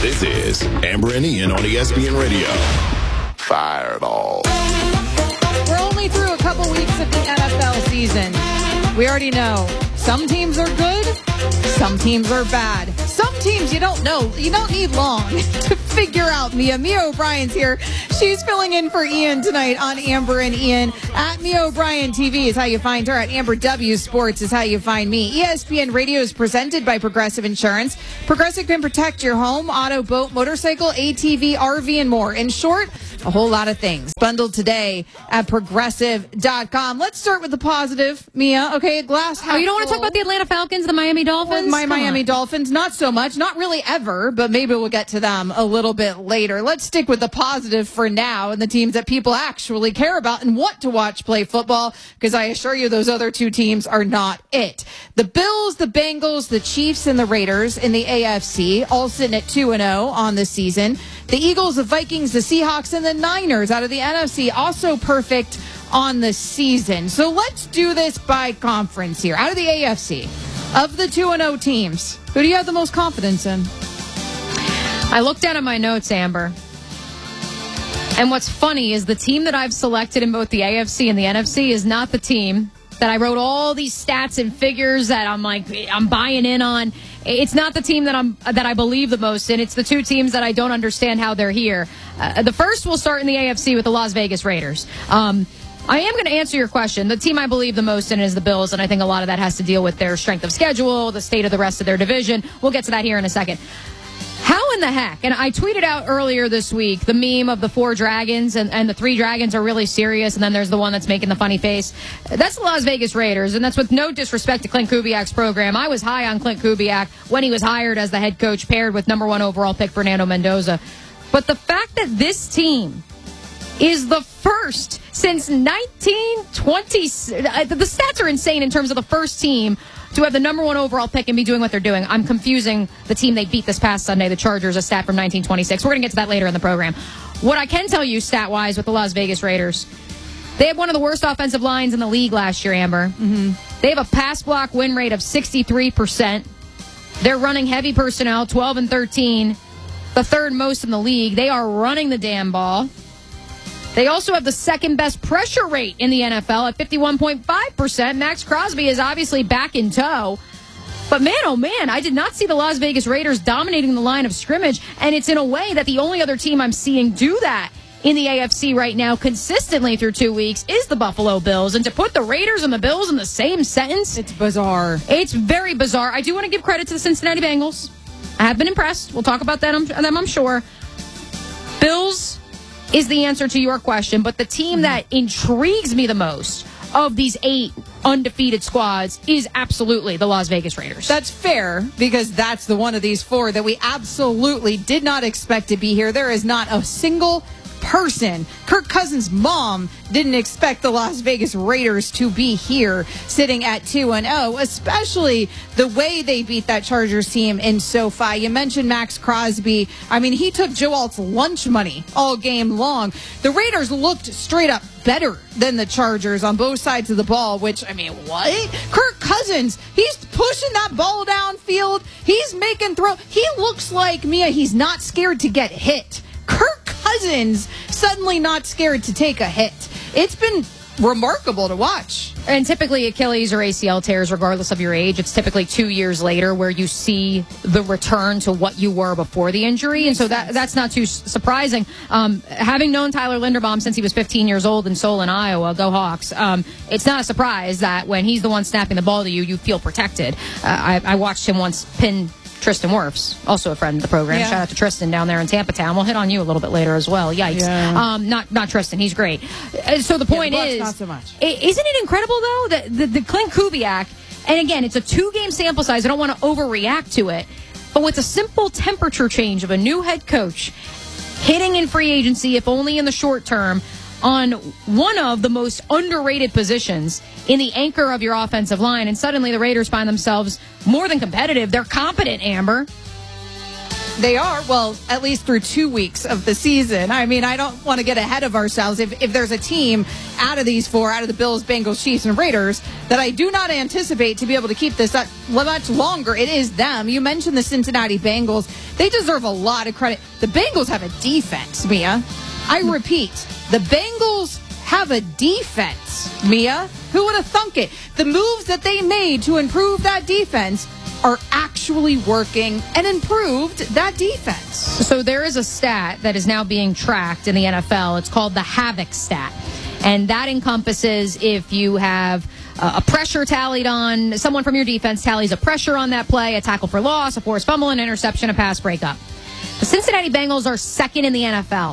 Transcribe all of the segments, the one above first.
This is Amber and Ian on ESPN Radio. Fireball. We're only through a couple weeks of the NFL season. We already know some teams are good, some teams are bad. Some teams you don't know. You don't need long to figure out. Mia O'Brien's here. She's filling in for Ian tonight on Amber and Ian. At Mia O'Brien TV is how you find her. At Amber W Sports is how you find me. ESPN Radio is presented by Progressive Insurance. Progressive can protect your home, auto, boat, motorcycle, ATV, RV, and more. In short, a whole lot of things bundled today at progressive.com. Let's start with the positive, Mia. Okay, a glass half you don't want to full. talk about the Atlanta Falcons, the Miami Dolphins? Miami Dolphins, not so much. Not really ever, but maybe we'll get to them a little bit later. Let's stick with the positive for now and the teams that people actually care about and want to watch play football, because I assure you those other two teams are not it. The Bills, the Bengals, the Chiefs, and the Raiders in the AFC, all sitting at 2-0 on the season. The Eagles, the Vikings, the Seahawks, and the Niners out of the NFC, also perfect on the season. So let's do this by conference here. Out of the AFC, of the 2-0 teams, who do you have the most confidence in? I looked down at my notes, Amber. And what's funny is the team that I've selected in both the AFC and the NFC is not the team that I wrote all these stats and figures that I'm buying in on. It's not the team that I believe the most in. It's the two teams that I don't understand how they're here. The first will start in the AFC with the Las Vegas Raiders. I am going to answer your question. The team I believe the most in is the Bills, and I think a lot of that has to deal with their strength of schedule, the state of the rest of their division. We'll get to that here in a second. How in the heck? And I tweeted out earlier this week the meme of the 4 dragons, and the 3 dragons are really serious, and then there's the one that's making the funny face. That's the Las Vegas Raiders, and that's with no disrespect to Clint Kubiak's program. I was high on Clint Kubiak when he was hired as the head coach, paired with number 1 overall pick Fernando Mendoza. But the fact that this team is the first since 1920, the stats are insane in terms of the first team to have the number 1 overall pick and be doing what they're doing. I'm confusing the team they beat this past Sunday, the Chargers, a stat from 1926. We're going to get to that later in the program. What I can tell you stat-wise with the Las Vegas Raiders, they had one of the worst offensive lines in the league last year, Amber. Mm-hmm. They have a pass block win rate of 63%. They're running heavy personnel, 12 and 13, the third most in the league. They are running the damn ball. They also have the second best pressure rate in the NFL at 51.5%. Max Crosby is obviously back in tow. But man, oh man, I did not see the Las Vegas Raiders dominating the line of scrimmage. And it's in a way that the only other team I'm seeing do that in the AFC right now consistently through 2 weeks is the Buffalo Bills. And to put the Raiders and the Bills in the same sentence, It's bizarre. It's very bizarre. I do want to give credit to the Cincinnati Bengals. I have been impressed. We'll talk about them, I'm sure. Bills is the answer to your question, but the team that intrigues me the most of these 8 undefeated squads is absolutely the Las Vegas Raiders. That's fair, because that's the one of these 4 that we absolutely did not expect to be here. There is not a single person. Kirk Cousins' mom didn't expect the Las Vegas Raiders to be here sitting at 2-0, especially the way they beat that Chargers team in SoFi. You mentioned Max Crosby. I mean, he took Joe Alt's lunch money all game long. The Raiders looked straight up better than the Chargers on both sides of the ball, which, I mean, what? Kirk Cousins, he's pushing that ball downfield. He's making throws. He looks like, Mia, he's not scared to get hit. Kirk Cousins suddenly not scared to take a hit. It's been remarkable to watch. And typically Achilles or ACL tears, regardless of your age, it's typically 2 years later where you see the return to what you were before the injury. And so that's not too surprising. Having known Tyler Linderbaum since he was 15 years old in Solon, Iowa, go Hawks, it's not a surprise that when he's the one snapping the ball to you, you feel protected. I watched him once pin Tristan Wirfs, also a friend of the program. Yeah. Shout out to Tristan down there in Tampa Town. We'll hit on you a little bit later as well. Yikes. Yeah. Not Tristan. He's great. So the point is, not so much. Isn't it incredible, though, that the Clint Kubiak, and again, it's a 2-game sample size. I don't want to overreact to it. But with a simple temperature change of a new head coach hitting in free agency, if only in the short term, on one of the most underrated positions in the anchor of your offensive line, and suddenly the Raiders find themselves more than competitive. They're competent, Amber. They are, well, at least through 2 weeks of the season. I mean, I don't want to get ahead of ourselves. If there's a team out of these four, out of the Bills, Bengals, Chiefs, and Raiders, that I do not anticipate to be able to keep this up much longer. It is them. You mentioned the Cincinnati Bengals. They deserve a lot of credit. The Bengals have a defense, Mia. I repeat, the Bengals have a defense, Mia. Who would have thunk it? The moves that they made to improve that defense are actually working and improved that defense. So there is a stat that is now being tracked in the NFL. It's called the Havoc stat. And that encompasses if you have a pressure tallied on, someone from your defense tallies a pressure on that play, a tackle for loss, a forced fumble, an interception, a pass breakup. The Cincinnati Bengals are second in the NFL.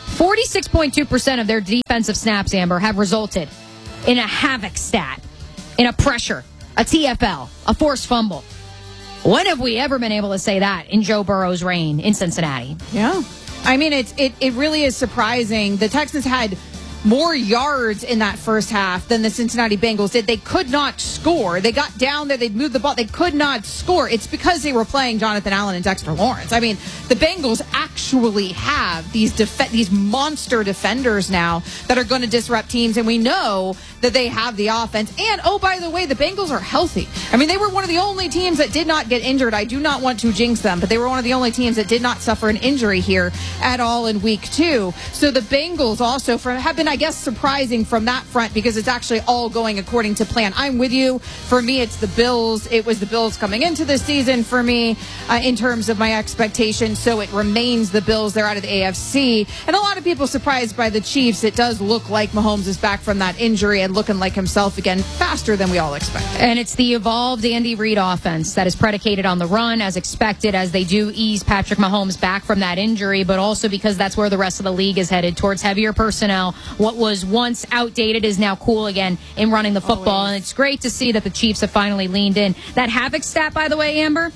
46.2% of their defensive snaps, Amber, have resulted in a Havoc stat, in a pressure, a TFL, a forced fumble. When have we ever been able to say that in Joe Burrow's reign in Cincinnati? Yeah. I mean, it really is surprising. The Texans had more yards in that first half than the Cincinnati Bengals did. They could not score. They got down there. They'd moved the ball. They could not score. It's because they were playing Jonathan Allen and Dexter Lawrence. I mean, the Bengals actually have these monster defenders now that are going to disrupt teams, and we know that they have the offense. And, oh, by the way, the Bengals are healthy. I mean, they were one of the only teams that did not get injured. I do not want to jinx them, but they were one of the only teams that did not suffer an injury here at all in week 2. So the Bengals also have been, I guess, surprising from that front because it's actually all going according to plan. I'm with you. For me, it's the Bills. It was the Bills coming into the season for me in terms of my expectations. So it remains the Bills. They're out of the AFC. And a lot of people surprised by the Chiefs. It does look like Mahomes is back from that injury and looking like himself again faster than we all expected. And it's the evolved Andy Reid offense that is predicated on the run as expected as they do ease Patrick Mahomes back from that injury, but also because that's where the rest of the league is headed, towards heavier personnel. What was once outdated is now cool again in running the football. Always. And it's great to see that the Chiefs have finally leaned in. That Havoc stat, by the way, Amber,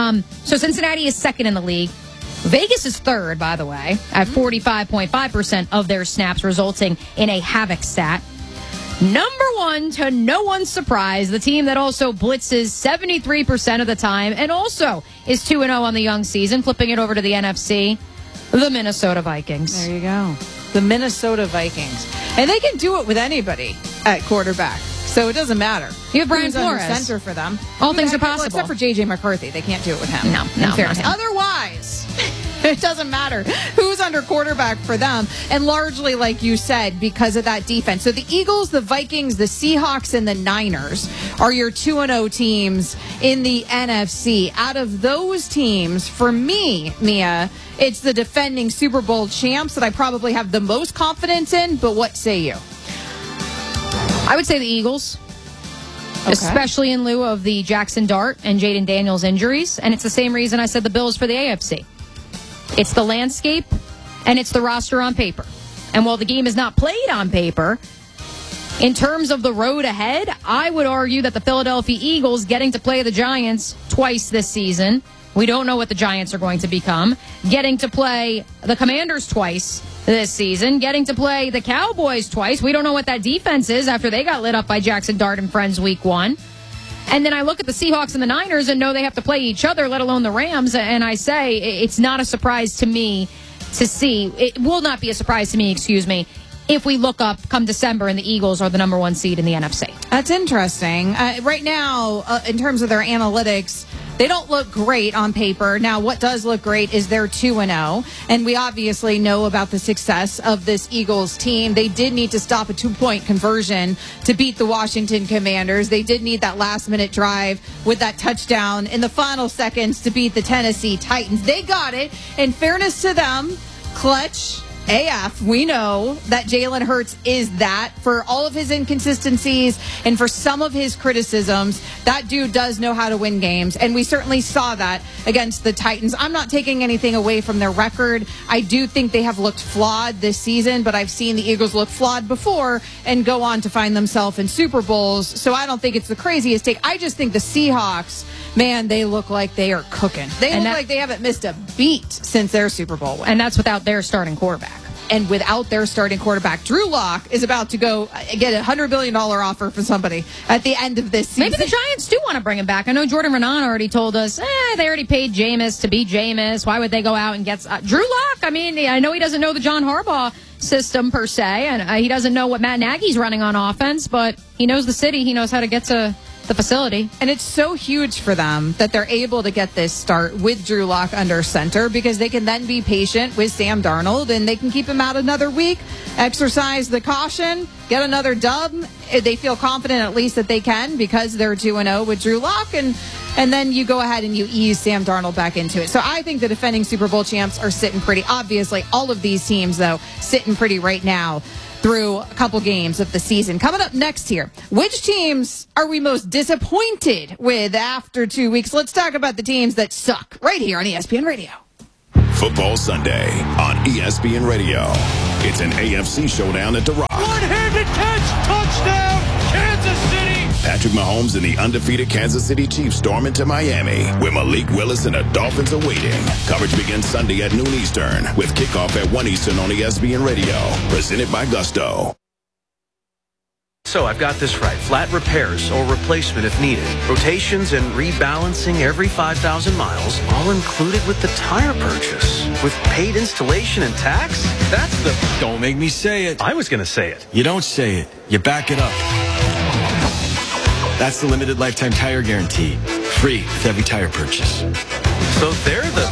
so Cincinnati is second in the league. Vegas is third, by the way, at 45.5% of their snaps resulting in a Havoc stat. Number one, to no one's surprise, the team that also blitzes 73% of the time and also is 2-0 on the young season, flipping it over to the NFC, the Minnesota Vikings. There you go. The Minnesota Vikings. And they can do it with anybody at quarterback. So it doesn't matter. You have Brian Flores Flores. Center for them. All things are possible. Except for J.J. McCarthy. They can't do it with him. No, in fairness. not him. Otherwise, it doesn't matter who's under quarterback for them. And largely, like you said, because of that defense. So the Eagles, the Vikings, the Seahawks, and the Niners are your 2-0 teams in the NFC. Out of those teams, for me, Mia, it's the defending Super Bowl champs that I probably have the most confidence in. But what say you? I would say the Eagles, especially in lieu of the Jackson Dart and Jaden Daniels injuries. And it's the same reason I said the Bills for the AFC. It's the landscape, and it's the roster on paper. And while the game is not played on paper, in terms of the road ahead, I would argue that the Philadelphia Eagles getting to play the Giants twice this season, we don't know what the Giants are going to become, getting to play the Commanders twice this season, getting to play the Cowboys twice. We don't know what that defense is after they got lit up by Jackson Dart and friends week 1. And then I look at the Seahawks and the Niners and know they have to play each other, let alone the Rams. And I say it's not a surprise to me to see. It will not be a surprise to me, if we look up come December and the Eagles are the number 1 seed in the NFC. That's interesting. Right now, in terms of their analytics, they don't look great on paper. Now, what does look great is they're 2-0, and we obviously know about the success of this Eagles team. They did need to stop a 2-point conversion to beat the Washington Commanders. They did need that last-minute drive with that touchdown in the final seconds to beat the Tennessee Titans. They got it. In fairness to them, clutch AF, we know that Jalen Hurts is that. For all of his inconsistencies and for some of his criticisms, that dude does know how to win games, and we certainly saw that against the Titans. I'm not taking anything away from their record. I do think they have looked flawed this season, but I've seen the Eagles look flawed before and go on to find themselves in Super Bowls, so I don't think it's the craziest take. I just think the Seahawks, man, they look like they are cooking. They look like they haven't missed a beat since their Super Bowl win. And that's without their starting quarterback. And without their starting quarterback, Drew Lock is about to go get a $100 billion offer from somebody at the end of this season. Maybe the Giants do want to bring him back. I know Jordan Renan already told us, they already paid Jameis to be Jameis. Why would they go out and get Drew Lock? I mean, I know he doesn't know the John Harbaugh system per se, and he doesn't know what Matt Nagy's running on offense, but he knows the city. He knows how to get to the facility. And it's so huge for them that they're able to get this start with Drew Lock under center, because they can then be patient with Sam Darnold and they can keep him out another week, exercise the caution, get another dub. They feel confident at least that they can, because they're 2-0 with Drew Lock, and then you go ahead and you ease Sam Darnold back into it. So I think the defending Super Bowl champs are sitting pretty. Obviously, all of these teams, though, sitting pretty right now through a couple games of the season. Coming up next here, which teams are we most disappointed with after 2 weeks? Let's talk about the teams that suck right here on ESPN Radio. Football Sunday on ESPN Radio. It's an AFC showdown at the Rock. One-handed catch, touchdown, Kansas City. Patrick Mahomes and the undefeated Kansas City Chiefs storm into Miami, where Malik Willis and the Dolphins are waiting. Coverage begins Sunday at noon Eastern, with kickoff at 1 Eastern on ESPN Radio. Presented by Gusto. So I've got this right. Flat repairs or replacement if needed. Rotations and rebalancing every 5,000 miles, all included with the tire purchase. With paid installation and tax? That's the... Don't make me say it. I was going to say it. You don't say it. You back it up. That's the limited lifetime tire guarantee. Free with every tire purchase. So they're the...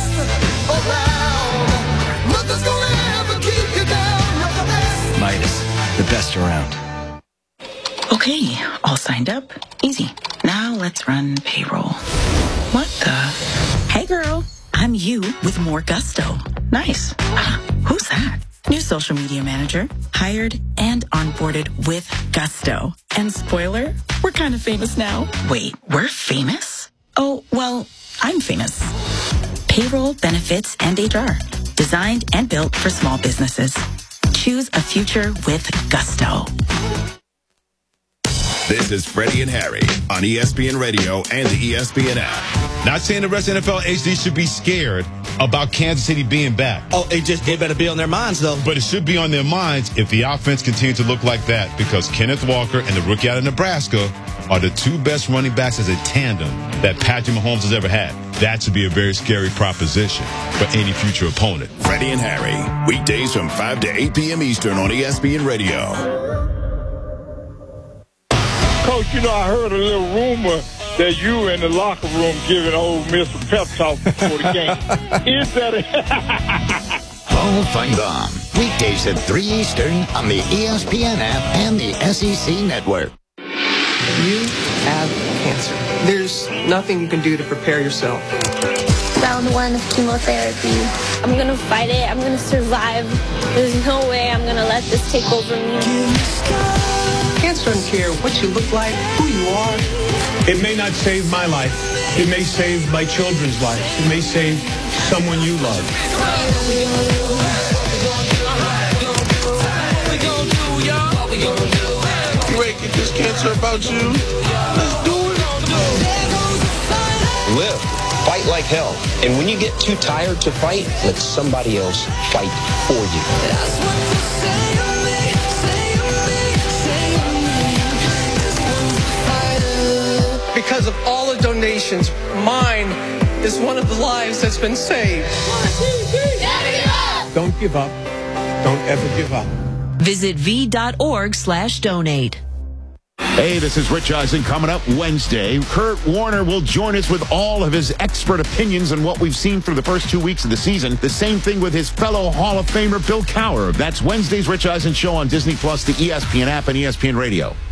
Midas, the best around. Okay, all signed up. Easy. Now let's run payroll. What the? Hey girl, I'm you with more Gusto. Nice. Who's that? New social media manager. Hired and onboarded with Gusto. And spoiler, we're kind of famous now. Wait, we're famous? Oh, well, I'm famous. Payroll, benefits, and HR. Designed and built for small businesses. Choose a future with Gusto. This is Freddie and Harry on ESPN Radio and the ESPN app. Not saying the rest of NFL HD should be scared about Kansas City being back. Oh, it better be on their minds, though. But it should be on their minds if the offense continues to look like that, because Kenneth Walker and the rookie out of Nebraska are the two best running backs as a tandem that Patrick Mahomes has ever had. That should be a very scary proposition for any future opponent. Freddie and Harry, weekdays from 5 to 8 p.m. Eastern on ESPN Radio. Coach, I heard a little rumor that you were in the locker room giving Ole Miss a pep talk before the game. Is that it? All fight on. Weekdays at 3 Eastern on the ESPN app and the SEC Network. You have cancer. There's nothing you can do to prepare yourself. Round 1 of chemotherapy. I'm going to fight it. I'm going to survive. There's no way I'm going to let this take over me. Cancer doesn't care what you look like, who you are. It may not save my life. It may save my children's lives. It may save someone you love. You ain't get this cancer about you. Let's do it. Live. Fight like hell. And when you get too tired to fight, let somebody else fight for you. Because of all the donations, mine is one of the lives that's been saved. 1, 2, 3. Don't give up. Don't ever give up. Visit v.org/donate. Hey, this is Rich Eisen. Coming up Wednesday, Kurt Warner will join us with all of his expert opinions on what we've seen for the first 2 weeks of the season. The same thing with his fellow Hall of Famer, Bill Cowher. That's Wednesday's Rich Eisen Show on Disney Plus, the ESPN app, and ESPN Radio.